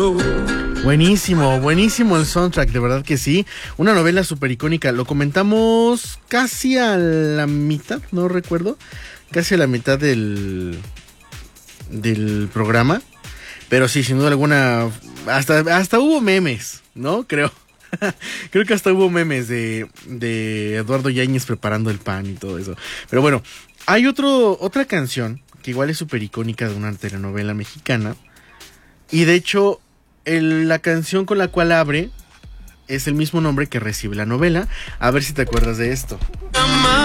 Buenísimo el soundtrack, de verdad que sí. Una novela súper icónica. Lo comentamos casi a la mitad, no recuerdo. Casi a la mitad del programa. Pero sí, sin duda alguna, hasta hubo memes, ¿no? Creo que hasta hubo memes de Eduardo Yáñez preparando el pan y todo eso. Pero bueno, hay otra canción que igual es súper icónica de una telenovela mexicana. Y de hecho, la canción con la cual abre es el mismo nombre que recibe la novela. A ver si te acuerdas de esto.